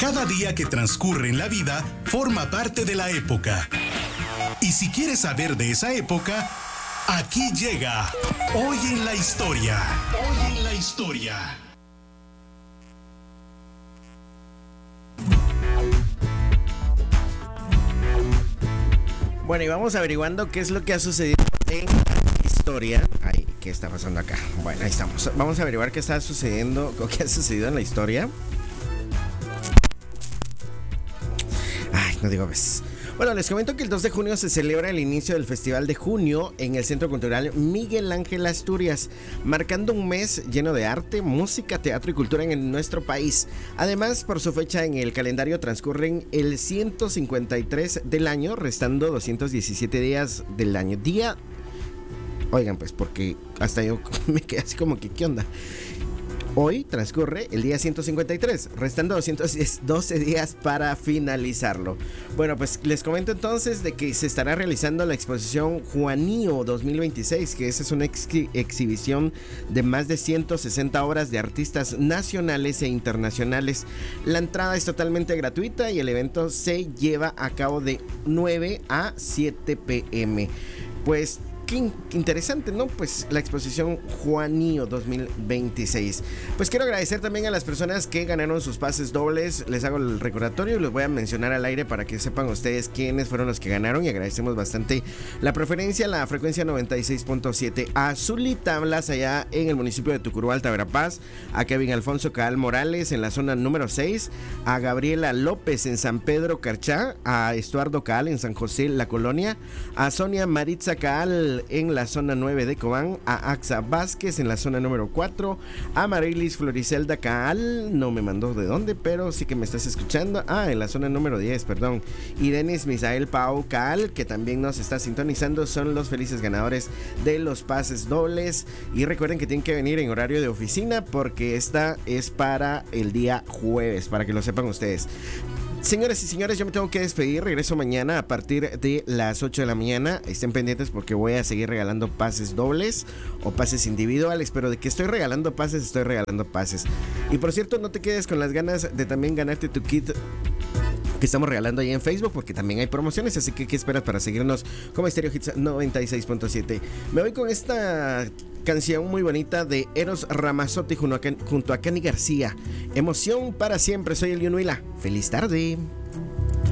Cada día que transcurre en la vida forma parte de la época. Y si quieres saber de esa época, aquí llega Hoy en la Historia. Hoy en la Historia. Bueno, y vamos averiguando qué es lo que ha sucedido en la historia. Ay, ¿qué está pasando acá? Bueno, ahí estamos. Vamos a averiguar qué está sucediendo, o qué ha sucedido en la historia. Ay, no digo ves. Bueno, les comento que el 2 de junio se celebra el inicio del Festival de Junio en el Centro Cultural Miguel Ángel Asturias, marcando un mes lleno de arte, música, teatro y cultura en nuestro país. Además, por su fecha en el calendario transcurren el 153 del año, restando 217 días del año. Oigan, pues, porque hasta yo me quedé así como que, ¿qué onda? Hoy transcurre el día 153, restando 212 días para finalizarlo. Bueno, pues les comento entonces de que se estará realizando la exposición Juanío 2026, que esa es una exhibición de más de 160 obras de artistas nacionales e internacionales. La entrada es totalmente gratuita y el evento se lleva a cabo de 9 a 7 p.m. Pues qué interesante, ¿no? Pues la exposición Juanío 2026. Pues quiero agradecer también a las personas que ganaron sus pases dobles. Les hago el recordatorio y los voy a mencionar al aire para que sepan ustedes quiénes fueron los que ganaron. Y agradecemos bastante la preferencia, la frecuencia 96.7. A Zuli Tablas allá en el municipio de Tucurú, Alta Verapaz. A Kevin Alfonso Caal Morales en la zona número 6. A Gabriela López en San Pedro Carchá. A Estuardo Caal en San José La Colonia. A Sonia Maritza Caal en la zona 9 de Cobán, a Axa Vázquez en la zona número 4, a Marilis Floricelda Caal, no me mandó de dónde, pero sí que me estás escuchando, en la zona número 10, perdón, y Denis Misael Pau Caal, que también nos está sintonizando, son los felices ganadores de los pases dobles. Y recuerden que tienen que venir en horario de oficina porque esta es para el día jueves, para que lo sepan ustedes. Señoras y señores, yo me tengo que despedir. Regreso mañana a partir de las 8 de la mañana. Estén pendientes porque voy a seguir regalando pases dobles o pases individuales. Pero de que estoy regalando pases, estoy regalando pases. Y por cierto, no te quedes con las ganas de también ganarte tu kit que estamos regalando ahí en Facebook, porque también hay promociones. Así que, ¿qué esperas para seguirnos como Stereo Hits 96.7? Me voy con esta canción muy bonita de Eros Ramazzotti junto a Kenny García. Emoción para siempre. Soy el Yunuila. Feliz tarde.